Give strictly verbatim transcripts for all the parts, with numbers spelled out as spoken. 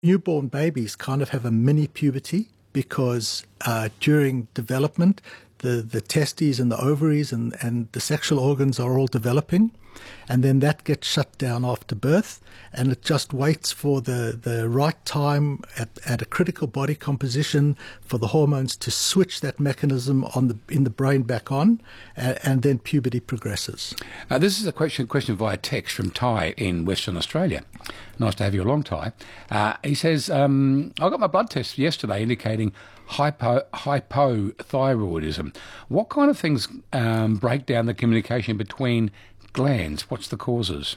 Newborn babies kind of have a mini puberty because uh, during development, the, the testes and the ovaries and, and the sexual organs are all developing. And then that gets shut down after birth, and it just waits for the, the right time at, at a critical body composition for the hormones to switch that mechanism on the in the brain back on, and, and then puberty progresses. Uh, this is a question question via text from Ty in Western Australia. Nice to have you along, Ty. Uh, he says, um, I got my blood test yesterday indicating hypo, hypothyroidism. What kind of things um, break down the communication between glands? What's the causes?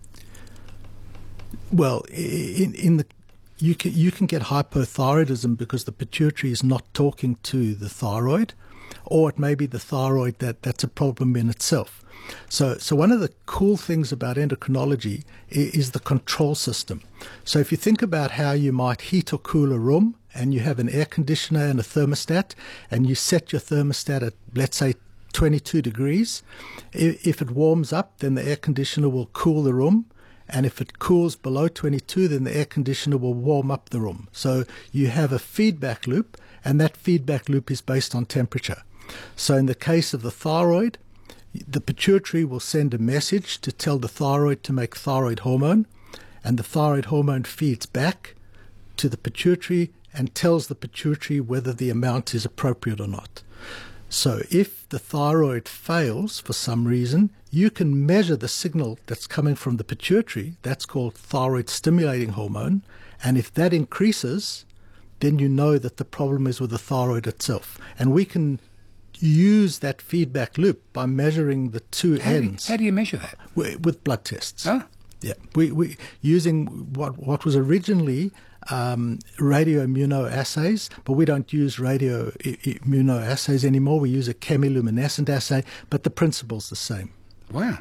Well, in, in the you can you can get hypothyroidism because the pituitary is not talking to the thyroid, or it may be the thyroid that, that's a problem in itself. So, so one of the cool things about endocrinology is, is the control system. So if you think about how you might heat or cool a room, and you have an air conditioner and a thermostat, and you set your thermostat at, let's say, twenty-two degrees. If it warms up, then the air conditioner will cool the room. And if it cools below twenty-two, then the air conditioner will warm up the room. So you have a feedback loop, and that feedback loop is based on temperature. So in the case of the thyroid, the pituitary will send a message to tell the thyroid to make thyroid hormone, and the thyroid hormone feeds back to the pituitary and tells the pituitary whether the amount is appropriate or not. So if the thyroid fails for some reason, you can measure the signal that's coming from the pituitary. That's called thyroid stimulating hormone. And if that increases, then you know that the problem is with the thyroid itself. And we can use that feedback loop by measuring the two how ends. Do you, how do you measure that? With blood tests. Huh? Yeah. We, we using what, what was originally Um, radioimmunoassays, but we don't use radioimmunoassays anymore. We use a chemiluminescent assay, but the principle's the same. Wow.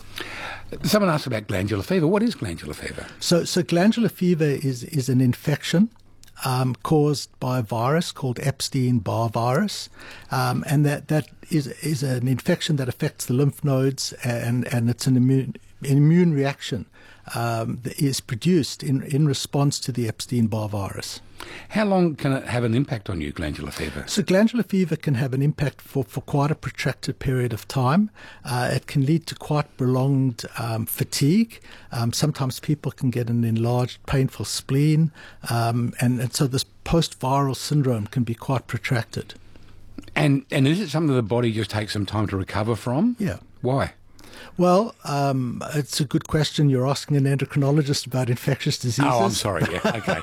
Someone asked about glandular fever. What is glandular fever? So, so glandular fever is, is an infection um, caused by a virus called Epstein-Barr virus, um, and that, that is, is an infection that affects the lymph nodes, and, and it's an immune, an immune reaction Um, that is produced in, in response to the Epstein-Barr virus. How long can it have an impact on you, glandular fever? So glandular fever can have an impact for, for quite a protracted period of time. Uh, it can lead to quite prolonged um, fatigue. Um, sometimes people can get an enlarged, painful spleen. Um, and, and so this post-viral syndrome can be quite protracted. And, and is it something the body just takes some time to recover from? Yeah. Why? Well, um, it's a good question. You're asking an endocrinologist about infectious diseases. Oh, I'm sorry. Yeah, okay.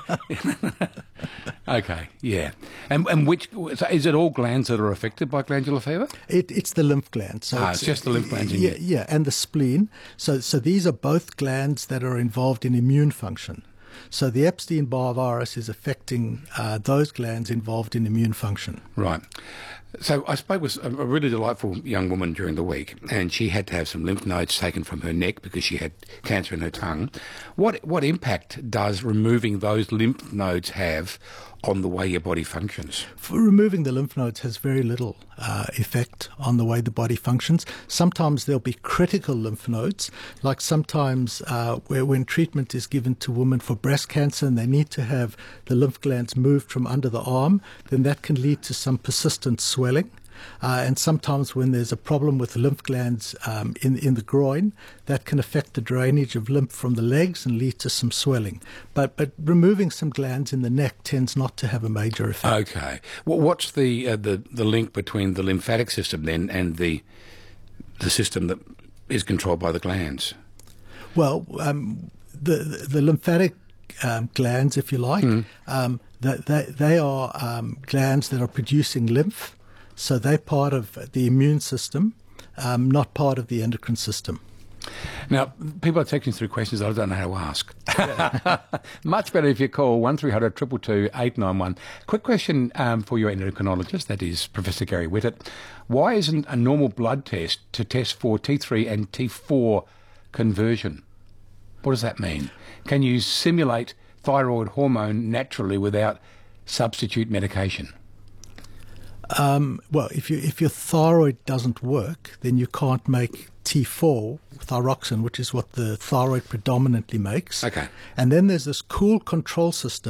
Okay, yeah. And and which so is it all glands that are affected by glandular fever? It, it's the lymph glands. So ah, it's, it's just the lymph glands. Yeah, in yeah, and the spleen. So so these are both glands that are involved in immune function. So the Epstein-Barr virus is affecting uh, those glands involved in immune function. Right. So I spoke with a really delightful young woman during the week, and she had to have some lymph nodes taken from her neck because she had cancer in her tongue. What what impact does removing those lymph nodes have on the way your body functions? For removing the lymph nodes has very little uh, effect on the way the body functions. Sometimes there'll be critical lymph nodes, like sometimes uh, where when treatment is given to women for breast cancer and they need to have the lymph glands moved from under the arm, then that can lead to some persistent swelling. Uh, and sometimes when there's a problem with the lymph glands um, in, in the groin, that can affect the drainage of lymph from the legs and lead to some swelling. But but removing some glands in the neck tends not to have a major effect. Okay. Well, what's the, uh, the the link between the lymphatic system then and the the system that is controlled by the glands? Well, um, the, the, the lymphatic um, glands, if you like, mm. um, they, they, they are um, glands that are producing lymph. So they're part of the immune system, um, not part of the endocrine system. Now, people are texting through questions I don't know how to ask. Yeah. Much better if you call one three hundred two two two eight nine one. Quick question um, for your endocrinologist, that is Professor Gary Whitted. Why isn't a normal blood test to test for T three and T four conversion? What does that mean? Can you simulate thyroid hormone naturally without substitute medication? Um, well, if you if your thyroid doesn't work, then you can't make T four, thyroxine, which is what the thyroid predominantly makes. Okay. And then there's this cool control system